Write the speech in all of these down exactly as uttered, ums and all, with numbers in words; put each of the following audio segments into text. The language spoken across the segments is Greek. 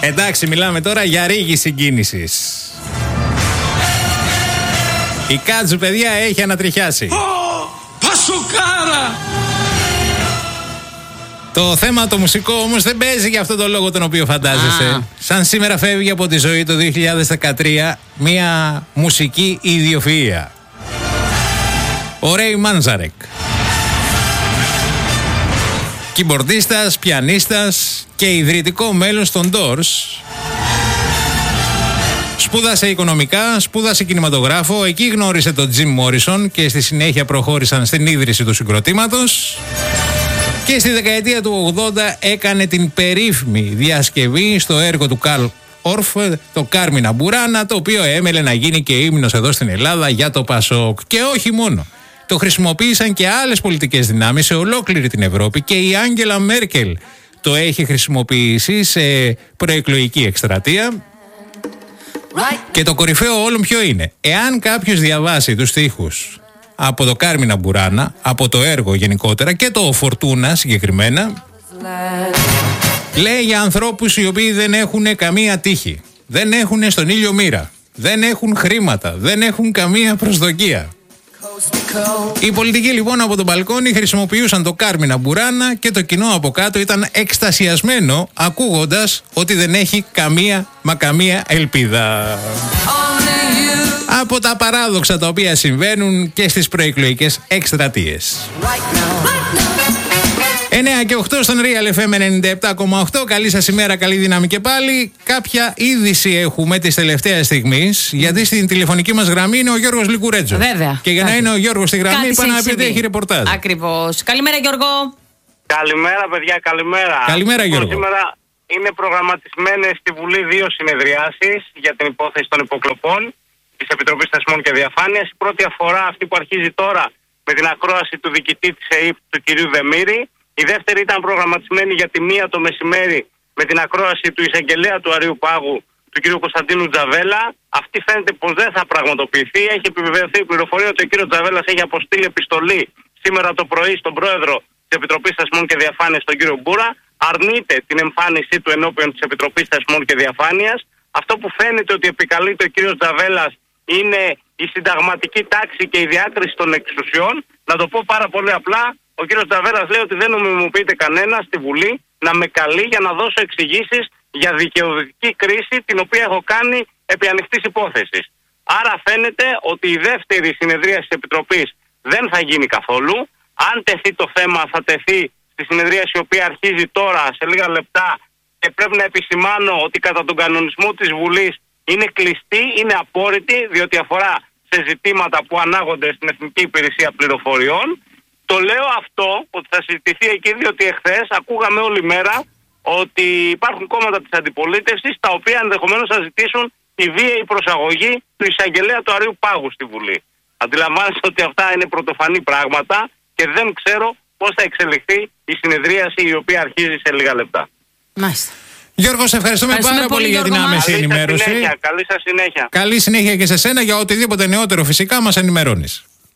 Εντάξει, μιλάμε τώρα για ρίγη συγκίνησης. Η Κάτζου, παιδιά, έχει ανατριχιάσει. Oh, Πασοκάρα! Το θέμα το μουσικό όμως δεν παίζει για αυτόν τον λόγο τον οποίο φαντάζεσαι. Ah. Σαν σήμερα φεύγει από τη ζωή το δύο χιλιάδες δεκατρία μια μουσική ιδιοφυΐα. Ο Ρέι Μάντζαρεκ. Κιμπορδίστας, πιανίστας και ιδρυτικό μέλος των Doors. Σπούδασε οικονομικά, σπούδασε κινηματογράφο, εκεί γνώρισε τον Τζιμ Μόρισον και στη συνέχεια προχώρησαν στην ίδρυση του συγκροτήματος. Και στη δεκαετία του ογδόντα έκανε την περίφημη διασκευή στο έργο του Καρλ Όρφ, το Κάρμινα Μπουράνα, το οποίο έμελε να γίνει και ύμνος εδώ στην Ελλάδα για το Πασόκ. Και όχι μόνο. Το χρησιμοποίησαν και άλλες πολιτικές δυνάμεις σε ολόκληρη την Ευρώπη και η Άγγελα Μέρκελ το έχει χρησιμοποιήσει σε προεκλογική εκστρατεία. Και το κορυφαίο όλων ποιο είναι? Εάν κάποιος διαβάσει τους στίχους από το Κάρμινα Μπουράνα, από το έργο γενικότερα και το Φορτούνα συγκεκριμένα, λέει για ανθρώπους οι οποίοι δεν έχουν καμία τύχη, δεν έχουν στον ήλιο μοίρα, δεν έχουν χρήματα, δεν έχουν καμία προσδοκία. Οι πολιτικοί λοιπόν από τον μπαλκόνι χρησιμοποιούσαν το Κάρμινα Μπουράνα και το κοινό από κάτω ήταν εκστασιασμένο ακούγοντας ότι δεν έχει καμία μα καμία ελπίδα. Από τα παράδοξα τα οποία συμβαίνουν και στις προεκλογικές εκστρατείες. εννέα και οκτώ στον Real εφ εμ ενενήντα επτά κόμμα οκτώ. Καλή σας ημέρα, καλή δύναμη και πάλι. Κάποια είδηση έχουμε της τελευταίας στιγμής, γιατί στην τηλεφωνική μας γραμμή είναι ο Γιώργος Λικουρέτζος. Βέβαια. Και για να είναι ο Γιώργος στη γραμμή, πάνω να πει ότι έχει ρεπορτάζ. Ακριβώς. Καλημέρα, Γιώργο. Καλημέρα, παιδιά, καλημέρα. Καλημέρα, Γιώργο. Σήμερα είναι προγραμματισμένες στη Βουλή δύο συνεδριάσεις για την υπόθεση των υποκλοπών της Επιτροπής Θεσμών και Διαφάνειας. Η πρώτη αφορά αυτή που αρχίζει τώρα με την ακρόαση του διοικητή της ΕΥΠ, του κυρίου Δεμήρη. Η δεύτερη ήταν προγραμματισμένη για τη μία το μεσημέρι με την ακρόαση του εισαγγελέα του Αρείου Πάγου, του κ. Κωνσταντίνου Τζαβέλα. Αυτή φαίνεται πως δεν θα πραγματοποιηθεί. Έχει επιβεβαιωθεί η πληροφορία ότι ο κ. Τζαβέλας έχει αποστείλει επιστολή σήμερα το πρωί στον πρόεδρο της Επιτροπής Θεσμών και Διαφάνειας, τον κ. Μπούρα. Αρνείται την εμφάνισή του ενώπιον της Επιτροπής Θεσμών και Διαφάνειας. Αυτό που φαίνεται ότι επικαλείται ο κ. Τζαβέλας είναι η συνταγματική τάξη και η διάκριση των εξουσιών. Να το πω πάρα πολύ απλά. Ο κύριος Τζαβέλας λέει ότι δεν νομιμοποιείται κανένα στη Βουλή να με καλεί για να δώσω εξηγήσεις για δικαιοδοτική κρίση την οποία έχω κάνει επί ανοιχτής υπόθεσης. Άρα φαίνεται ότι η δεύτερη συνεδρία της Επιτροπής δεν θα γίνει καθόλου. Αν τεθεί το θέμα θα τεθεί στη συνεδρίαση η οποία αρχίζει τώρα σε λίγα λεπτά και πρέπει να επισημάνω ότι κατά τον κανονισμό της Βουλής είναι κλειστή, είναι απόρριτη, διότι αφορά σε ζητήματα που ανάγονται στην Εθνική Υπηρεσία Πληροφοριών. Το λέω αυτό ότι θα συζητηθεί εκεί, διότι εχθές ακούγαμε όλη μέρα ότι υπάρχουν κόμματα της αντιπολίτευσης τα οποία ενδεχομένως θα ζητήσουν τη βίαιη προσαγωγή του εισαγγελέα του Αρείου Πάγου στη Βουλή. Αντιλαμβάνεστε ότι αυτά είναι πρωτοφανή πράγματα και δεν ξέρω πώς θα εξελιχθεί η συνεδρίαση η οποία αρχίζει σε λίγα λεπτά. Μάλιστα. Γιώργο, σε ευχαριστούμε, ευχαριστούμε πάρα πολύ, πολύ για την άμεση ενημέρωση. Καλή συνέχεια, καλή σας συνέχεια. Καλή συνέχεια και σε σένα, για οτιδήποτε νεότερο φυσικά μας ενημερώνεις.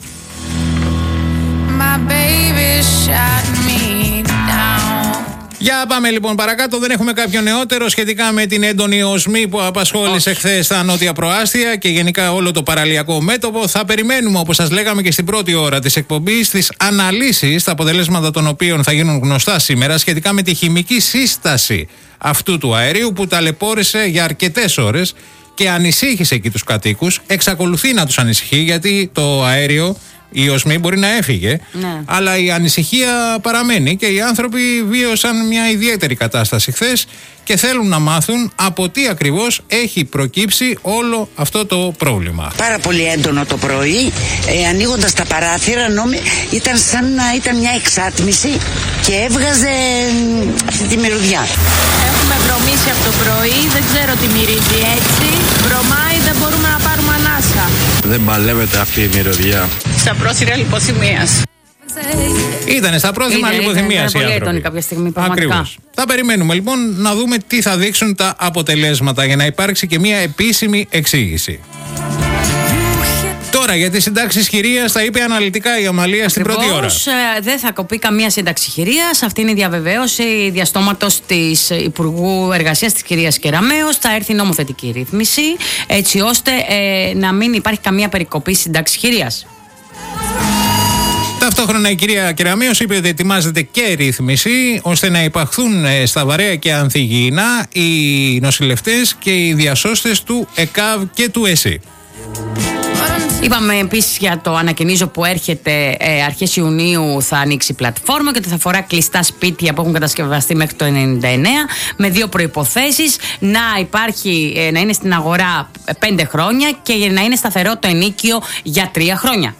Για πάμε λοιπόν παρακάτω. Δεν έχουμε κάποιο νεότερο σχετικά με την έντονη οσμή που απασχόλησε χθες στα νότια προάστια και γενικά όλο το παραλιακό μέτωπο. Θα περιμένουμε, όπως σας λέγαμε και στην πρώτη ώρα της εκπομπής, τις αναλύσεις, τα αποτελέσματα των οποίων θα γίνουν γνωστά σήμερα σχετικά με τη χημική σύσταση αυτού του αερίου που ταλαιπώρησε για αρκετές ώρες και ανησύχησε εκεί τους κατοίκους. Εξακολουθεί να τους ανησυχεί, γιατί το αέριο, η οσμή μπορεί να έφυγε, ναι, αλλά η ανησυχία παραμένει και οι άνθρωποι βίωσαν μια ιδιαίτερη κατάσταση χθες και θέλουν να μάθουν από τι ακριβώς έχει προκύψει όλο αυτό το πρόβλημα. Πάρα πολύ έντονο το πρωί, ε, ανοίγοντας τα παράθυρα, νόμι, ήταν σαν να ήταν μια εξάτμιση και έβγαζε ε, αυτή τη μυρωδιά. Έχουμε βρωμίσει από το πρωί, δεν ξέρω τι μυρίζει έτσι. Βρωμάει, δεν μπορούμε να πάρουμε ανάσα. Δεν παλεύεται αυτή η μυρωδιά. Στα πρόθυρα λιποθυμίας. Ήτανε στα πρόθυμα λιποθυμίας οι άνθρωποι. Πολύ έντονη κάποια στιγμή, πραγματικά. Ακριβώς. Θα περιμένουμε λοιπόν να δούμε τι θα δείξουν τα αποτελέσματα για να υπάρξει και μια επίσημη εξήγηση. Το Τώρα για τις συντάξεις χειρίας τα είπε αναλυτικά η Αμαλία στην πρώτη ώρα. Ε, δεν θα κοπεί καμία σύνταξη χειρίας. Αυτή είναι η διαβεβαίωση διαστόματος της Υπουργού Εργασίας της κυρίας Κεραμέως. Θα έρθει νομοθετική ρύθμιση έτσι ώστε ε, να μην υπάρχει καμία περικοπή σύνταξης χειρίας. Ταυτόχρονα η κυρία Κεραμέως είπε ότι ετοιμάζεται και ρύθμιση ώστε να υπαχθούν στα βαρέα και ανθυγιεινά οι νοσηλευτές και οι διασώστες του ΕΚΑΒ και του ΕΣΥ. Είπαμε επίσης για το ανακοινίζω που έρχεται ε, αρχές Ιουνίου θα ανοίξει πλατφόρμα και ότι θα αφορά κλειστά σπίτια που έχουν κατασκευαστεί μέχρι το ενενήντα εννέα με δύο προϋποθέσεις: να υπάρχει, ε, να είναι στην αγορά πέντε χρόνια και να είναι σταθερό το ενίκιο για τρία χρόνια.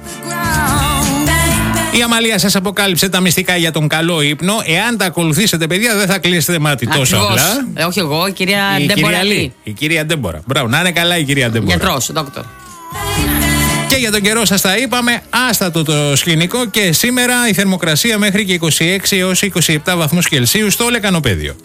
Η Αμαλία σας αποκάλυψε τα μυστικά για τον καλό ύπνο. Εάν τα ακολουθήσετε, παιδιά, δεν θα κλείσετε μάτι τόσο απλά. Ε, όχι εγώ, η κυρία Ντέμπορα Λί. Η κυρία Ντέμπορα. Μπράβο, να είναι καλά η κυρία Ντέμπορα. Γιατρός, δόκτωρ. Και για τον καιρό σας τα είπαμε, άστατο το σκηνικό και σήμερα η θερμοκρασία μέχρι και είκοσι έξι έως είκοσι επτά βαθμούς Κελσίου στο Λεκανοπέδιο.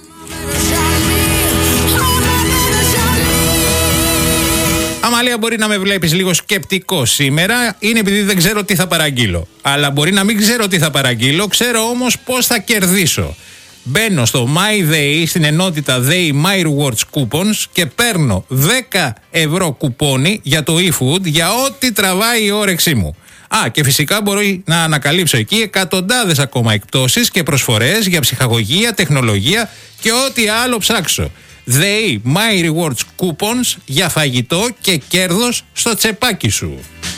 Αμαλία, μπορεί να με βλέπεις λίγο σκεπτικό σήμερα, είναι επειδή δεν ξέρω τι θα παραγγείλω. Αλλά μπορεί να μην ξέρω τι θα παραγγείλω, ξέρω όμως πώς θα κερδίσω. Μπαίνω στο MyDay, στην ενότητα Day My Rewards Coupons και παίρνω δέκα ευρώ κουπόνι για το eFood για ό,τι τραβάει η όρεξή μου. Α, και φυσικά μπορεί να ανακαλύψω εκεί εκατοντάδες ακόμα εκπτώσεις και προσφορές για ψυχαγωγία, τεχνολογία και ό,τι άλλο ψάξω. Day My Rewards Coupons για φαγητό και κέρδος στο τσεπάκι σου.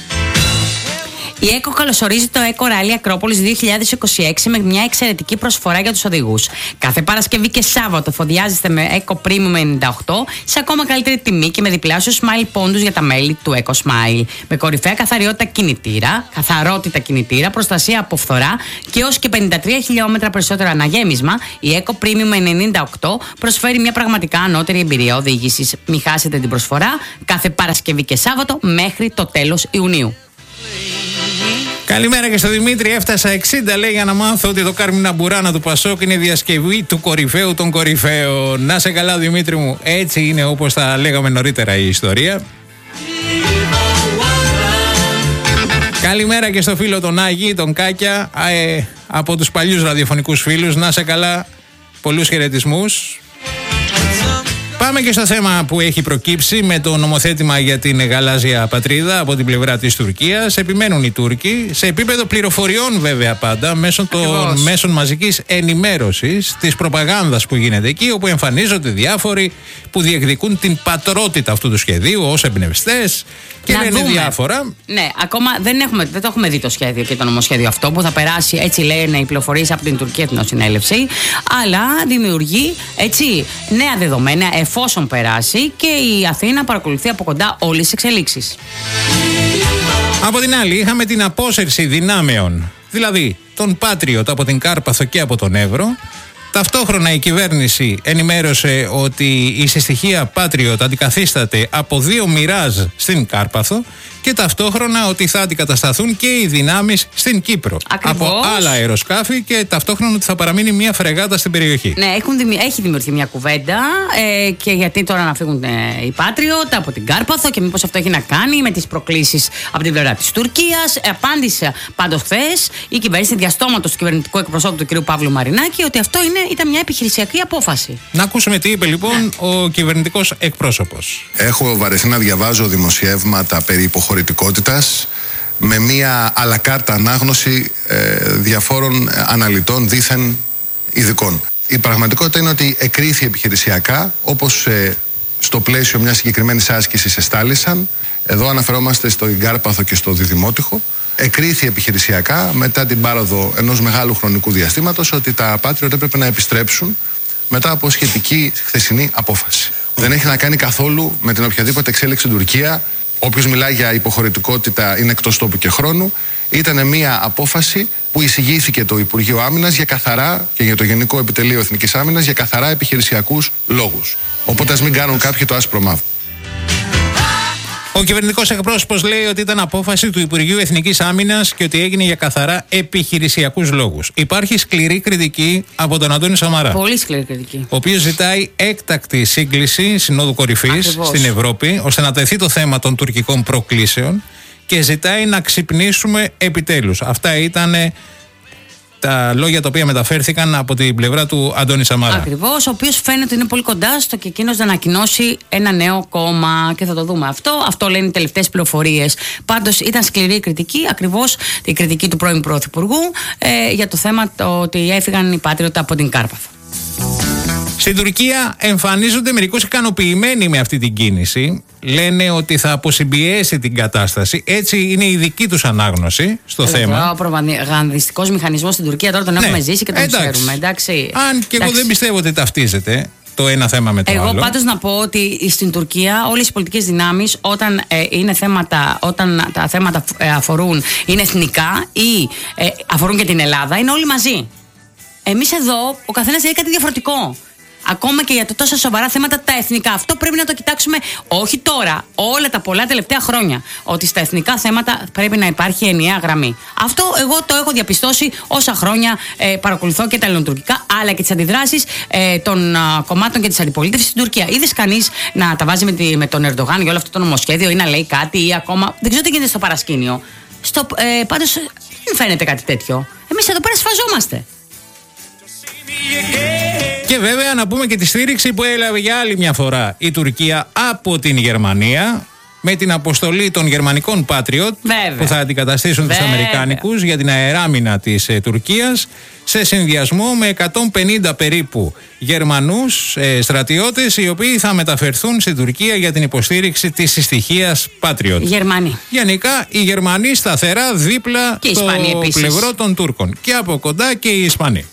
Η ΕΚΟ καλωσορίζει το ΕΚΟ Rally Ακρόπολης δύο χιλιάδες είκοσι έξι με μια εξαιρετική προσφορά για τους οδηγούς. Κάθε Παρασκευή και Σάββατο εφοδιάζεστε με ΕΚΟ Premium ενενήντα οκτώ σε ακόμα καλύτερη τιμή και με διπλάσιο Smile πόντους για τα μέλη του ΕΚΟ Smile. Με κορυφαία καθαριότητα κινητήρα, καθαρότητα κινητήρα, προστασία από φθορά και έως και πενήντα τρία χιλιόμετρα περισσότερο αναγέμισμα, η ΕΚΟ Premium ενενήντα οκτώ προσφέρει μια πραγματικά ανώτερη εμπειρία οδήγησης. Μην χάσετε την προσφορά κάθε Παρασκευή και Σάββατο μέχρι το τέλος Ιουνίου. Καλημέρα και στο Δημήτρη. Έφτασα εξήντα, λέει, για να μάθω ότι το Κάρμινα Μπουράνα του Πασόκ είναι διασκευή του κορυφαίου των κορυφαίων. Να σε καλά, Δημήτρη μου. Έτσι είναι, όπως τα λέγαμε νωρίτερα, η ιστορία. Καλημέρα και στο φίλο τον Άγη, τον Κάκια, ε, από τους παλιούς ραδιοφωνικούς φίλους. Να σε καλά, πολλούς χαιρετισμούς. Πάμε και στο θέμα που έχει προκύψει με το νομοθέτημα για την γαλάζια πατρίδα από την πλευρά της Τουρκίας. Επιμένουν οι Τούρκοι, σε επίπεδο πληροφοριών βέβαια πάντα, μέσω των μέσων μαζικής ενημέρωσης, της προπαγάνδας που γίνεται εκεί, όπου εμφανίζονται διάφοροι που διεκδικούν την πατρότητα αυτού του σχεδίου ως εμπνευστές και λένε δούμε. διάφορα. Ναι, ακόμα δεν, έχουμε, δεν το έχουμε δει το σχέδιο και το νομοσχέδιο αυτό που θα περάσει, έτσι λένε οι πληροφορίες από την Τουρκία Εθνοσυνέλευση, αλλά δημιουργεί έτσι νέα δεδομένα εφόσον περάσει και η Αθήνα παρακολουθεί από κοντά όλες τις εξελίξεις. Από την άλλη, είχαμε την απόσυρση δυνάμεων, δηλαδή τον Patriot από την Κάρπαθο και από τον Εύρο. Ταυτόχρονα η κυβέρνηση ενημέρωσε ότι η συστοιχεία Patriot αντικαθίσταται από δύο Μιράζ στην Κάρπαθο και ταυτόχρονα ότι θα αντικατασταθούν και οι δυνάμεις στην Κύπρο. Ακριβώς. Από άλλα αεροσκάφη και ταυτόχρονα ότι θα παραμείνει μια φρεγάτα στην περιοχή. Ναι, έχουν δημι... έχει δημιουργηθεί μια κουβέντα ε, και γιατί τώρα να φύγουν ε, οι Patriot από την Κάρπαθο και μήπως αυτό έχει να κάνει με τις προκλήσεις από την πλευρά της Τουρκίας. Ε, απάντησε πάντως χθες η κυβέρνηση διαστόματος του κυβερνητικού εκπροσώπου του κ. Παύλου Μαρινάκη ότι αυτό είναι, ήταν μια επιχειρησιακή απόφαση. Να ακούσουμε τι είπε λοιπόν ο κυβερνητικός εκπρόσωπος. Έχω βαρεθεί να διαβάζω δημοσιεύματα περί υποχωρητικότητας με μία αλακάρτα ανάγνωση ε, διαφόρων αναλυτών δήθεν ειδικών. Η πραγματικότητα είναι ότι εκρίθη επιχειρησιακά, όπως ε, στο πλαίσιο μιας συγκεκριμένης άσκησης εστάλησαν. Εδώ αναφερόμαστε στο Κάρπαθο και στο Διδημότυχο. Εκρίθη επιχειρησιακά μετά την πάροδο ενός μεγάλου χρονικού διαστήματος ότι τα Patriot έπρεπε να επιστρέψουν μετά από σχετική χθεσινή απόφαση. Δεν έχει να κάνει καθόλου με την οποιαδήποτε εξέλιξη στην Τουρκία. Όποιος μιλάει για υποχωρητικότητα είναι εκτός τόπου και χρόνου. Ήταν μια απόφαση που εισηγήθηκε το Υπουργείο Άμυνας για καθαρά και για το Γενικό Επιτελείο Εθνικής Άμυνας για καθαρά επιχειρησιακούς λόγους. Οπότε ας μην κάνουν κάποιοι το άσπρο μαύρο. Ο κυβερνητικός εκπρόσωπος λέει ότι ήταν απόφαση του Υπουργείου Εθνικής Άμυνας και ότι έγινε για καθαρά επιχειρησιακούς λόγους. Υπάρχει σκληρή κριτική από τον Αντώνη Σαμαρά. Πολύ σκληρή κριτική. Ο οποίος ζητάει έκτακτη σύγκληση Συνόδου Κορυφής στην Ευρώπη, ώστε να τεθεί το θέμα των τουρκικών προκλήσεων και ζητάει να ξυπνήσουμε επιτέλους. Αυτά ήταν τα λόγια τα οποία μεταφέρθηκαν από την πλευρά του Αντώνη Σαμαρά. Ακριβώς, ο οποίος φαίνεται ότι είναι πολύ κοντά στο και εκείνος να ανακοινώσει ένα νέο κόμμα και θα το δούμε αυτό. Αυτό λένε οι τελευταίες πληροφορίες. Πάντως ήταν σκληρή η κριτική, ακριβώς η κριτική του πρώην Πρωθυπουργού ε, για το θέμα το ότι έφυγαν οι Πάτριωτα από την Κάρπαθο. Στην Τουρκία εμφανίζονται μερικώς ικανοποιημένοι με αυτή την κίνηση. Λένε ότι θα αποσυμπιέσει την κατάσταση. Έτσι είναι η δική τους ανάγνωση στο Έλα, θέμα. Ο προπαγανδιστικός μηχανισμός στην Τουρκία τώρα τον ναι, έχουμε ζήσει και τον εντάξει. ξέρουμε. Εντάξει. Αν και εγώ εντάξει. δεν πιστεύω ότι ταυτίζεται το ένα θέμα με το εγώ άλλο. Εγώ πάντως να πω ότι στην Τουρκία όλες οι πολιτικές δυνάμεις όταν, ε, είναι θέματα, όταν τα θέματα ε, αφορούν, είναι εθνικά ή ε, αφορούν και την Ελλάδα, είναι όλοι μαζί. Εμείς εδώ ο καθένας λέει κάτι διαφορετικό. Ακόμα και για τα τόσο σοβαρά θέματα τα εθνικά. Αυτό πρέπει να το κοιτάξουμε όχι τώρα, όλα τα πολλά τελευταία χρόνια. Ότι στα εθνικά θέματα πρέπει να υπάρχει ενιαία γραμμή. Αυτό εγώ το έχω διαπιστώσει όσα χρόνια ε, παρακολουθώ και τα ελληνοτουρκικά, αλλά και τις αντιδράσεις ε, των α, κομμάτων και της αντιπολίτευσης στην Τουρκία. Είδες κανείς να τα βάζει με, τη, με τον Ερντογάν για όλο αυτό το νομοσχέδιο ή να λέει κάτι ή ακόμα. Δεν ξέρω τι γίνεται στο παρασκήνιο. Στο, ε, πάντως δεν φαίνεται κάτι τέτοιο. Εμείς εδώ πέρα σφαζόμαστε. Και βέβαια να πούμε και τη στήριξη που έλαβε για άλλη μια φορά η Τουρκία από την Γερμανία με την αποστολή των γερμανικών Patriot που θα αντικαταστήσουν βέβαια. τους Αμερικάνικους για την αεράμινα της ε, Τουρκίας σε συνδυασμό με εκατόν πενήντα περίπου Γερμανούς ε, στρατιώτες οι οποίοι θα μεταφερθούν στην Τουρκία για την υποστήριξη της συστοιχίας Patriot. Γερμανοί. Γενικά οι Γερμανοί σταθερά δίπλα και στο πλευρό των Τούρκων και από κοντά και οι Ισπανοί.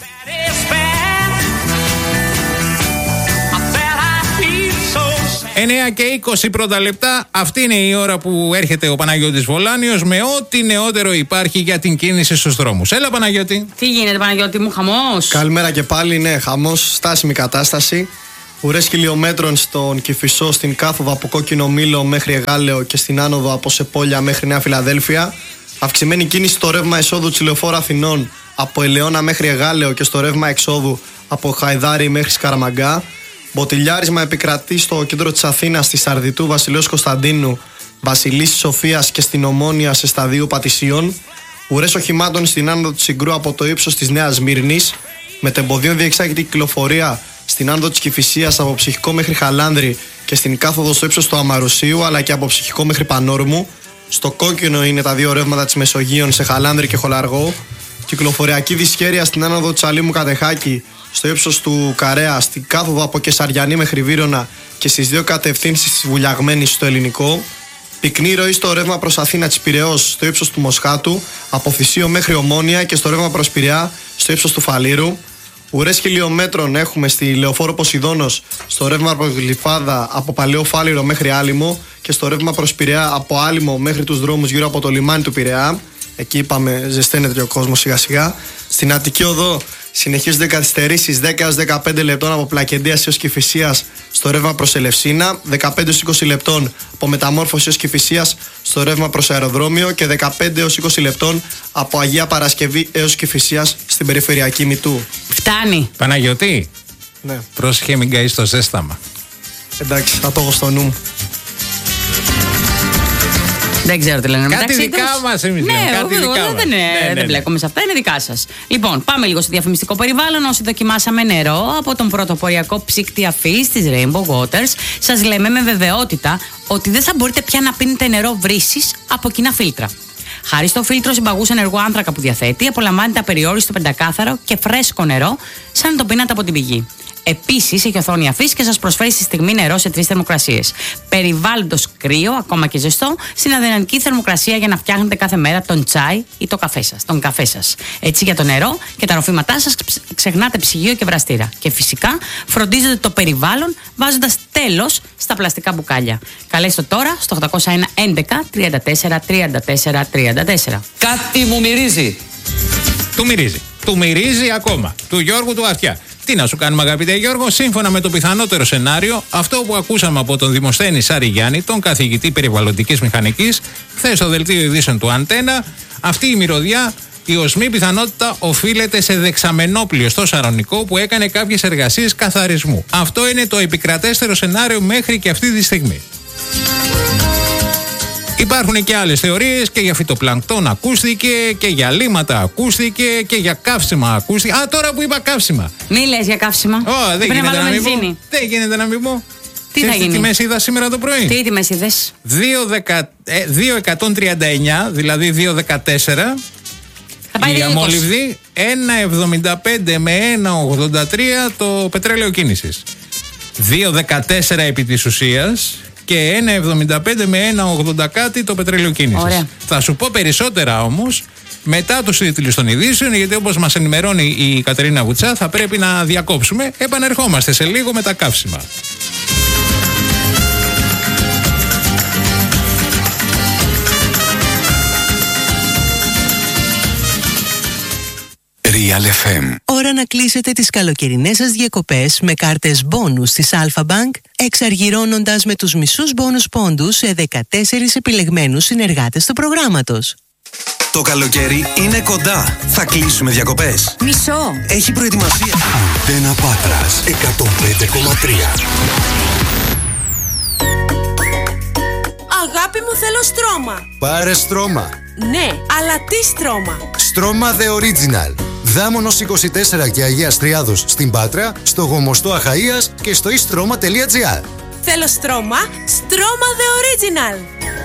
εννέα και είκοσι πρώτα λεπτά, αυτή είναι η ώρα που έρχεται ο Παναγιώτης Βολάνιος με ό,τι νεότερο υπάρχει για την κίνηση στους δρόμους. Έλα Παναγιώτη. Τι γίνεται Παναγιώτη μου, χαμός? Καλημέρα και πάλι, ναι, χαμός, στάσιμη κατάσταση. Ουρές χιλιόμετρων στον Κηφισό, στην κάθοδο από Κόκκινο Μήλο μέχρι Εγάλεο και στην άνοδο από Σεπόλια μέχρι Νέα Φιλαδέλφια. Αυξημένη κίνηση στο ρεύμα εσόδου της Λεωφόρου Αθηνών από Ελαιώνα μέχρι Εγάλεο και στο ρεύμα εξόδου από Χαϊδάρι μέχρι Σκαραμαγκά. Μποτιλιάρισμα επικρατεί στο κέντρο της Αθήνας, στη Σαρδιτού, Βασιλέως Κωνσταντίνου, Βασιλής Σοφίας και στην Ομόνια σε σταδίου Πατησίων. Ουρές οχημάτων στην άνοδο του Συγκρού από το ύψος της Νέας Μύρνης. Μετεμποδίων διεξάγεται κυκλοφορία στην άνοδο της Κηφισίας από Ψυχικό μέχρι Χαλάνδρη και στην κάθοδο στο ύψος του Αμαρουσίου, αλλά και από Ψυχικό μέχρι Πανόρμου. Στο κόκκινο είναι τα δύο ρεύματα της Μεσογείων σε Χαλάνδρη και Χολαργό. Κυκλοφοριακή δυσχέρεια στην άνοδο της Αλήμου Κατεχάκη, στο ύψος του Καρέα, στην κάθοδο από Κεσαριανή μέχρι Βύρωνα και στις δύο κατευθύνσεις της Βουλιαγμένης στο Ελληνικό. Πυκνή ροή στο ρεύμα προς Αθήνα της Πειραιώς, στο ύψος του Μοσχάτου, από Θησίο μέχρι Ομόνια και στο ρεύμα προς Πειραιά, στο ύψος του Φαλήρου. Ουρές χιλιόμετρων έχουμε στη Λεωφόρο Ποσειδώνος, στο ρεύμα προς Γλυφάδα από Παλαιό Φάληρο μέχρι Άλυμο και στο ρεύμα προς Πειραιά από Άλυμο μέχρι τους δρόμους γύρω από το λιμάνι του Πειραιά. Εκεί είπαμε ζεσταίνεται ο κόσμος σιγά σιγά. Στην Αττική Οδό συνεχίζονται καθυστερήσεις δέκα έως δεκαπέντε λεπτών από Πλακεντίας έως Κηφισίας στο ρεύμα προς Ελευσίνα, δεκαπέντε έως είκοσι λεπτών από Μεταμόρφωση έως Κηφισίας στο ρεύμα προς Αεροδρόμιο και δεκαπέντε έως είκοσι λεπτών από Αγία Παρασκευή έως Κηφισίας στην περιφερειακή Μητού. Φτάνει. Παναγιώτη, ναι. Πρόσεχε μην καείς το ζέσταμα. Εντάξει, θα το έχω στο νου μου. Δεν ξέρω τι λένε. Κάτι δικά μας εμείς ναι, λέμε. Κάτι εγώ, δικά εγώ, μας. δεν, ναι, ναι, δεν ναι. μπλέκομαι σε αυτά, είναι δικά σας. Λοιπόν, πάμε λίγο στο διαφημιστικό περιβάλλον. Όσοι δοκιμάσαμε νερό από τον πρωτοποριακό ψύκτη αφής της Rainbow Waters, σας λέμε με βεβαιότητα ότι δεν θα μπορείτε πια να πίνετε νερό βρύσης από κοινά φίλτρα. Χάρη στο φίλτρο συμπαγούς ενεργού άνθρακα που διαθέτει, απολαμβάνετε απεριόριστο πεντακάθαρο και φρέσκο νερό, σαν να το πίνατε από την πηγή. Επίσης, έχει οθόνη αφής και σας προσφέρει στη στιγμή νερό σε τρεις θερμοκρασίες. Περιβάλλοντος κρύο, ακόμα και ζεστό, στην αδυναμική θερμοκρασία για να φτιάχνετε κάθε μέρα τον τσάι ή το καφέ σας, τον καφέ σας. Έτσι, για το νερό και τα ροφήματά σας ξεχνάτε ψυγείο και βραστήρα. Και φυσικά, φροντίζετε το περιβάλλον βάζοντας τέλος στα πλαστικά μπουκάλια. Καλέστε τώρα στο οκτώ ένα ένα τριάντα τέσσερα τριάντα τέσσερα τριάντα τέσσερα. Κάτι μου μυρίζει. Του μυρίζει. Του μυρίζει ακόμα. Του Γιώργου του αυτιά. Τι να σου κάνουμε, αγαπητέ Γιώργο, σύμφωνα με το πιθανότερο σενάριο, αυτό που ακούσαμε από τον Δημοσθένη Σάρη Γιάννη, τον καθηγητή περιβαλλοντικής μηχανικής, χθες στο δελτίο ειδήσεων του Αντένα, αυτή η μυρωδιά, η οσμή πιθανότητα οφείλεται σε δεξαμενόπλιο στο Σαρονικό που έκανε κάποιες εργασίες καθαρισμού. Αυτό είναι το επικρατέστερο σενάριο μέχρι και αυτή τη στιγμή. Υπάρχουν και άλλες θεωρίες, και για φυτοπλανκτόν ακούστηκε και για λίματα ακούστηκε και για καύσιμα ακούστηκε. Α, τώρα που είπα καύσιμα. Μη λες για καύσιμα. Oh, δεν, γίνεται να μην πω. δεν γίνεται να μην πω. Τι θα γίνει? Τι τιμές είδα σήμερα το πρωί? Τι τιμές είδες? δύο εκατόν τριάντα εννιά, δηλαδή δύο δεκατέσσερα. Η αμόλυβδη, ένα εβδομήντα πέντε με ένα ογδόντα τρία το πετρέλαιο κίνησης. δύο δεκατέσσερα επί της ουσίας και ένα εβδομήντα πέντε με ένα ογδόντα κάτι το πετρέλαιο κίνησης. Ωραία. Θα σου πω περισσότερα όμως μετά τους τίτλους των ειδήσεων, γιατί όπως μας ενημερώνει η Κατερίνα Βουτσά θα πρέπει να διακόψουμε. Επανερχόμαστε σε λίγο με τα καύσιμα. Real εφ εμ. Ώρα να κλείσετε τις καλοκαιρινές σας διακοπές με κάρτες μπόνους της Alpha Bank, εξαργυρώνοντας με τους μισούς μπόνους πόντους σε δεκατέσσερις επιλεγμένους συνεργάτες του προγράμματος. Το καλοκαίρι είναι κοντά. Θα κλείσουμε διακοπές. Μισό. Έχει προετοιμασία. Αντένα Πάτρας εκατόν πέντε κόμμα τρία. Αγάπη μου, θέλω στρώμα. Πάρε στρώμα. Ναι, αλλά τι στρώμα? Στρώμα The Original. Δάμονος είκοσι τέσσερα και Αγίας Τριάδος στην Πάτρα, στο Γομοστό Αχαΐας και στο e-stroma τελεία gr. Θέλω στρώμα, στρώμα The Original.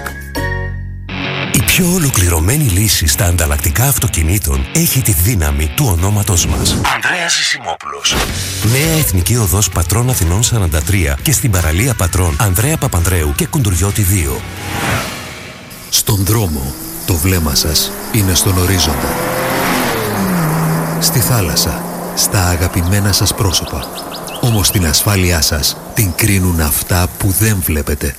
Η πιο ολοκληρωμένη λύση στα ανταλλακτικά αυτοκινήτων έχει τη δύναμη του ονόματος μας. Ανδρέας Ζησιμόπουλος. Νέα Εθνική Οδός Πατρών Αθηνών σαράντα τρία και στην παραλία Πατρών Ανδρέα Παπανδρέου και Κουντουριώτη δύο. Στον δρόμο, το βλέμμα σας είναι στον ορίζοντα. Στη θάλασσα, στα αγαπημένα σας πρόσωπα. Όμως την ασφάλειά σας την κρίνουν αυτά που δεν βλέπετε.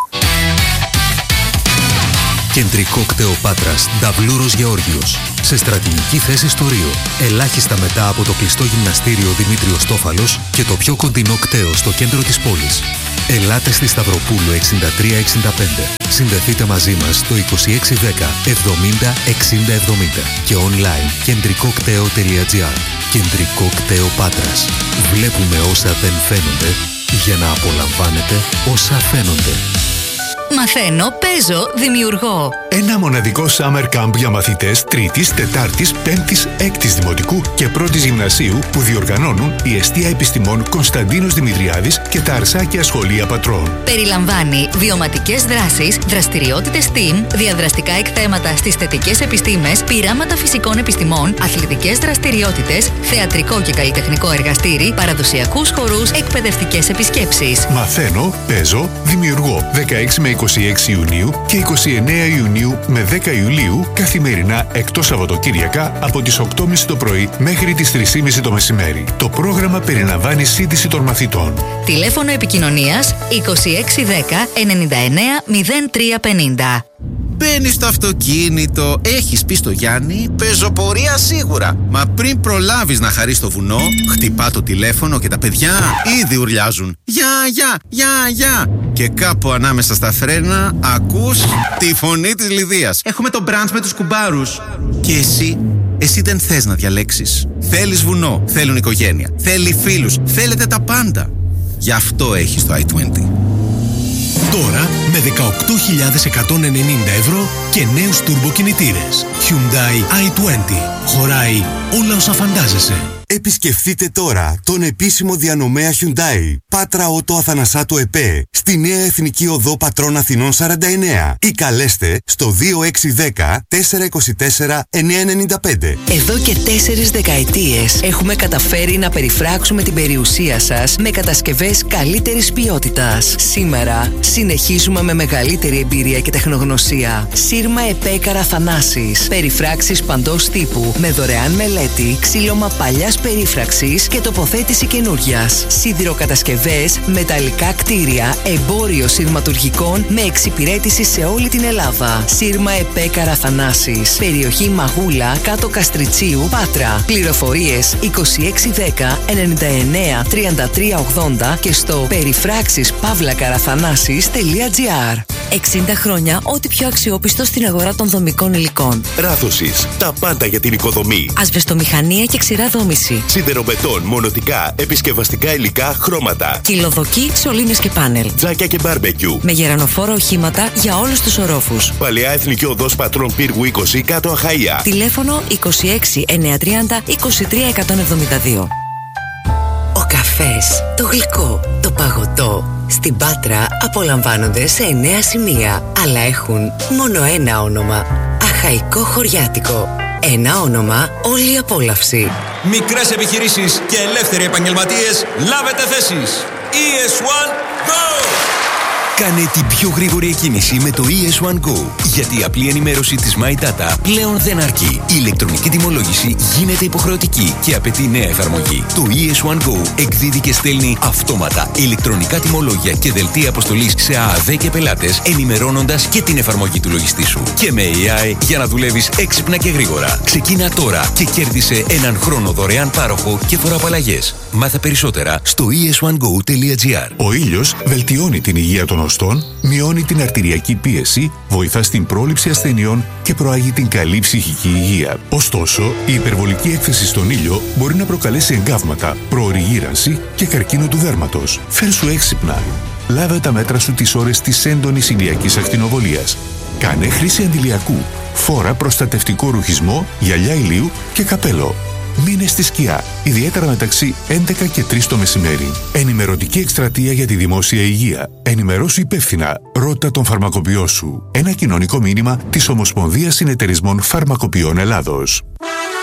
Κεντρικό κτέο Πάτρας, Νταβλούρος Γεώργιος. Σε στρατηγική θέση στο Ρίο. Ελάχιστα μετά από το κλειστό γυμναστήριο Δημήτριος Τόφαλος και το πιο κοντινό κτέο στο κέντρο της πόλης. Ελάτε στη Σταυροπούλου εξήντα τρία εξήντα πέντε. Συνδεθείτε μαζί μας στο είκοσι έξι δέκα εβδομήντα εξήντα εβδομήντα και online κεντρικό κτέο τελεία gr. Κεντρικό κτέο Πάτρας. Βλέπουμε όσα δεν φαίνονται για να απολαμβάνετε όσα φαίνονται. Μαθαίνω, παίζω, δημιουργώ. Ένα μοναδικό summer camp για μαθητές τρίτης, τετάρτης, πέμπτης, έκτης δημοτικού και πρώτης γυμνασίου που διοργανώνουν η Εστία Επιστημών Κωνσταντίνος Δημητριάδης και τα Αρσάκια Σχολεία Πατρών. Περιλαμβάνει βιωματικές δράσεις, δραστηριότητες STEAM, διαδραστικά εκθέματα στις θετικές επιστήμες, πειράματα φυσικών επιστημών, αθλητικές δραστηριότητες, θεατρικό και καλλιτεχνικό εργαστήρι, παραδοσιακούς χορούς, εκπαιδευτικές επισκέψεις. Μαθαίνω, παίζω, δημιουργώ. δεκαέξι με είκοσι έξι Ιουνίου και είκοσι εννέα Ιουνίου με δέκα Ιουλίου καθημερινά εκτός Σαββατοκύριακα από τις οκτώ και μισή το πρωί μέχρι τις τρεις και μισή το μεσημέρι. Το πρόγραμμα περιλαμβάνει σύντηση των μαθητών. Τηλέφωνο επικοινωνίας είκοσι έξι δέκα ενενήντα εννέα μηδέν τρία πενήντα. Μπαίνεις στο αυτοκίνητο, έχεις πει στο Γιάννη, πεζοπορία σίγουρα. Μα πριν προλάβεις να χαρείς το βουνό, χτυπά το τηλέφωνο και τα παιδιά ήδη ουρλιάζουν. Γεια, γεια, γεια, γεια. Και κάπου ανάμεσα στα φρένα ακούς τη φωνή της Λιδίας. Έχουμε το μπραντς με τους κουμπάρους. Και εσύ, εσύ δεν θες να διαλέξεις. Θέλεις βουνό, θέλουν οικογένεια, θέλει φίλους, θέλετε τα πάντα. Γι' αυτό έχεις το άι είκοσι. Τώρα με δεκαοκτώ χιλιάδες εκατόν ενενήντα ευρώ και νέους τουρμποκινητήρες. Hyundai άι είκοσι. Χωράει όλα όσα φαντάζεσαι. Επισκεφτείτε τώρα τον επίσημο διανομέα Hyundai Πάτρα Ότο Αθανασάτου ΕΠΕ στη Νέα Εθνική Οδό Πατρών Αθηνών σαράντα εννέα ή καλέστε στο δύο έξι ένα μηδέν τέσσερα δύο τέσσερα εννιά εννιά πέντε. Εδώ και τέσσερις δεκαετίες έχουμε καταφέρει να περιφράξουμε την περιουσία σας με κατασκευές καλύτερης ποιότητας. Σήμερα συνεχίζουμε με μεγαλύτερη εμπειρία και τεχνογνωσία. Σύρμα ΕΠΕ Καραθανάσης. Περιφράξεις παντός τύπου με δωρεάν μελέτη, ξύλωμα παλιάς περίφραξης και τοποθέτηση καινούριας. Σιδηροκατασκευές, μεταλλικά κτίρια, εμπόριο σειρματουργικών με εξυπηρέτηση σε όλη την Ελλάδα. Σύρμα ΕΠΕ Καραθανάσης. Περιοχή Μαγούλα, κάτω Καστριτσίου, Πάτρα. Πληροφορίες είκοσι έξι δέκα ενενήντα εννέα τριάντα τρία ογδόντα και στο περιφράξεις παύλα καραθανάσης τελεία gr. εξήντα χρόνια ό,τι πιο αξιόπιστο στην αγορά των δομικών υλικών. Ράθωσης. Τα πάντα για την οικοδομή. Ασβεστομηχανία και ξηρά δόμηση. Σιδεροβετών, μονοτικά, επισκευαστικά υλικά, χρώματα. Κυλοδοκή, σωλήνες και πάνελ. Τζάκια και μπάρμπεκιου. Με γερανοφόρα οχήματα για όλους τους ορόφους. Παλαιά Εθνική Οδός Πατρών Πύργου είκοσι, κάτω Αχαΐα. Τηλέφωνο είκοσι έξι εννιακόσια τριάντα είκοσι τρία εκατόν εβδομήντα δύο. Ο καφές, το γλυκό, το παγωτό στην Πάτρα απολαμβάνονται σε εννέα σημεία, αλλά έχουν μόνο ένα όνομα. Αχαϊκό Χωριάτικο. Ένα όνομα, όλη η απόλαυση. Μικρές επιχειρήσεις και ελεύθεροι επαγγελματίες, λάβετε θέσεις. ι ες ουάν Go! Κάνε την πιο γρήγορη εκκίνηση με το ι ες ουάν Go. Γιατί η απλή ενημέρωση της My Data πλέον δεν αρκεί. Η ηλεκτρονική τιμολόγηση γίνεται υποχρεωτική και απαιτεί νέα εφαρμογή. Το ι ες ουάν Go εκδίδει και στέλνει αυτόματα ηλεκτρονικά τιμολόγια και δελτία αποστολής σε ΑΑΔ και πελάτες, ενημερώνοντας και την εφαρμογή του λογιστή σου. Και με έι άι για να δουλεύεις έξυπνα και γρήγορα. Ξεκίνα τώρα και κέρδισε έναν χρόνο δωρεάν πάροχο και φοροαπαλλαγές. Μάθε περισσότερα στο ι ες ουάν γκο τελεία τζι άρ. Ο ήλιος βελτιώνει την υγεία των οστών, μειώνει την αρτηριακή πίεση, βοηθά στην πρόληψη ασθενειών και προάγει την καλή ψυχική υγεία. Ωστόσο, η υπερβολική έκθεση στον ήλιο μπορεί να προκαλέσει εγκάβματα, προωρή γύρανση και καρκίνο του δέρματος. Φέρσου έξυπνα. Λάβε τα μέτρα σου τις ώρες της έντονης ηλιακής ακτινοβολίας. Κάνε χρήση αντιλιακού. Φόρα προστατευτικό ρουχισμό, γυαλιά ηλίου και καπέλο. Μείνε στη σκιά, ιδιαίτερα μεταξύ έντεκα και τρεις το μεσημέρι. Ενημερωτική εκστρατεία για τη δημόσια υγεία. Ενημερώσου υπεύθυνα. Ρώτα τον φαρμακοποιό σου. Ένα κοινωνικό μήνυμα της Ομοσπονδίας Συνεταιρισμών Φαρμακοποιών Ελλάδος.